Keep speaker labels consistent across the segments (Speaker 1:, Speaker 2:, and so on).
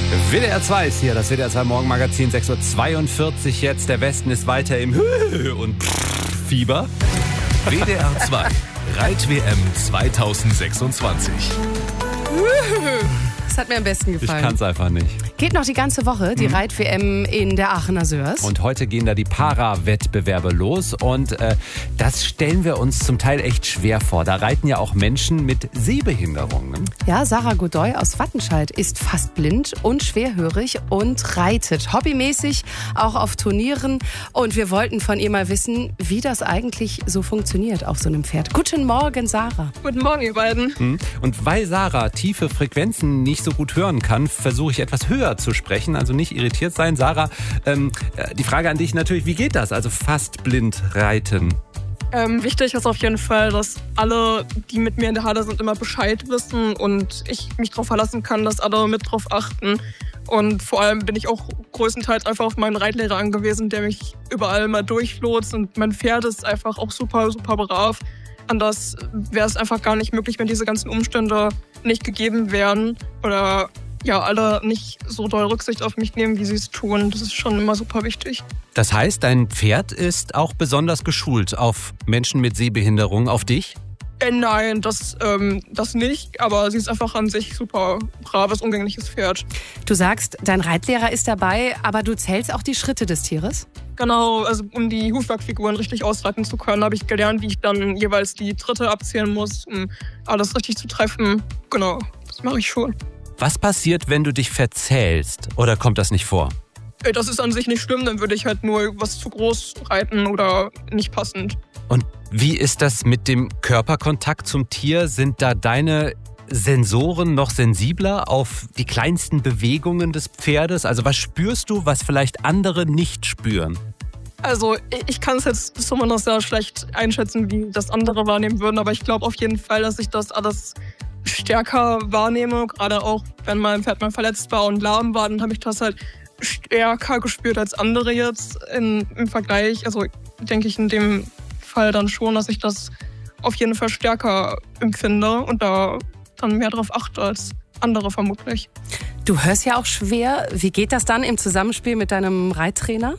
Speaker 1: WDR 2 ist hier, das WDR 2 Morgenmagazin, 6.42 Uhr jetzt. Der Westen ist weiter im und Fieber.
Speaker 2: WDR 2, Reit-WM 2026.
Speaker 3: Das hat mir am besten gefallen.
Speaker 1: Ich kann es einfach nicht.
Speaker 3: Geht noch die ganze Woche, die Reit-WM in der Aachener Sörs.
Speaker 1: Und heute gehen da die Para-Wettbewerbe los und das stellen wir uns zum Teil echt schwer vor. Da reiten ja auch Menschen mit Sehbehinderungen. Ne?
Speaker 3: Ja, Sarah Godoy aus Wattenscheid ist fast blind und schwerhörig und reitet hobbymäßig auch auf Turnieren. Und wir wollten von ihr mal wissen, wie das eigentlich so funktioniert auf so einem Pferd. Guten Morgen, Sarah.
Speaker 4: Guten Morgen, ihr beiden.
Speaker 1: Und weil Sarah tiefe Frequenzen nicht so gut hören kann, versuche ich etwas höher zu sprechen, also nicht irritiert sein. Sarah, die Frage an dich natürlich, wie geht das? Also fast blind reiten.
Speaker 4: Wichtig ist auf jeden Fall, dass alle, die mit mir in der Halle sind, immer Bescheid wissen und ich mich darauf verlassen kann, dass alle mit drauf achten. Und vor allem bin ich auch größtenteils einfach auf meinen Reitlehrer angewiesen, der mich überall mal durchlotst. Und mein Pferd ist einfach auch super, super brav. Anders wäre es einfach gar nicht möglich, wenn diese ganzen Umstände nicht gegeben wären oder ja, alle nicht so doll Rücksicht auf mich nehmen, wie sie es tun. Das ist schon immer super wichtig.
Speaker 1: Das heißt, dein Pferd ist auch besonders geschult auf Menschen mit Sehbehinderung, auf dich?
Speaker 4: Nein, das nicht, aber sie ist einfach an sich super braves, umgängliches Pferd.
Speaker 3: Du sagst, dein Reitlehrer ist dabei, aber du zählst auch die Schritte des Tieres?
Speaker 4: Genau, also um die Hufwerkfiguren richtig ausreiten zu können, habe ich gelernt, wie ich dann jeweils die Tritte abzählen muss, um alles richtig zu treffen. Genau, das mache ich schon.
Speaker 1: Was passiert, wenn du dich verzählst? Oder kommt das nicht vor?
Speaker 4: Das ist an sich nicht schlimm, dann würde ich halt nur was zu groß reiten oder nicht passend.
Speaker 1: Und wie ist das mit dem Körperkontakt zum Tier? Sind da deine Sensoren noch sensibler auf die kleinsten Bewegungen des Pferdes? Also was spürst du, was vielleicht andere nicht spüren?
Speaker 4: Also ich kann es jetzt zumindest sehr schlecht einschätzen, wie das andere wahrnehmen würden, aber ich glaube auf jeden Fall, dass ich das alles stärker wahrnehme. Gerade auch, wenn mein Pferd mal verletzt war und lahm war, dann habe ich das halt stärker gespürt als andere jetzt im Vergleich. Also denke ich in dem Fall dann schon, dass ich das auf jeden Fall stärker empfinde und da dann mehr drauf achte als andere vermutlich.
Speaker 3: Du hörst ja auch schwer. Wie geht das dann im Zusammenspiel mit deinem Reittrainer?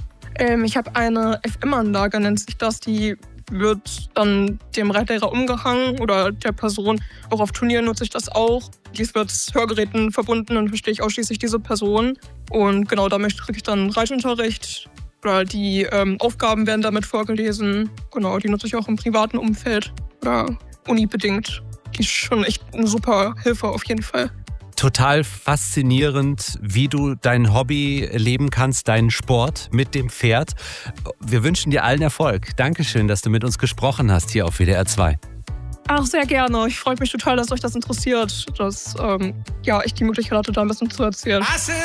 Speaker 4: Ich habe eine FM-Anlage, nennt sich das, die wird dann dem Reitlehrer umgehangen oder der Person. Auch auf Turnieren nutze ich das auch. Dies wird mit Hörgeräten verbunden und verstehe ich ausschließlich diese Person. Und genau damit kriege ich dann Reitunterricht. Oder die Aufgaben werden damit vorgelesen. Genau, die nutze ich auch im privaten Umfeld oder unibedingt. Die ist schon echt eine super Hilfe auf jeden Fall.
Speaker 1: Total faszinierend, wie du dein Hobby leben kannst, deinen Sport mit dem Pferd. Wir wünschen dir allen Erfolg. Dankeschön, dass du mit uns gesprochen hast hier auf WDR 2.
Speaker 4: Ach, sehr gerne. Ich freue mich total, dass euch das interessiert, dass ich die Möglichkeit hatte, da ein bisschen zu erzählen.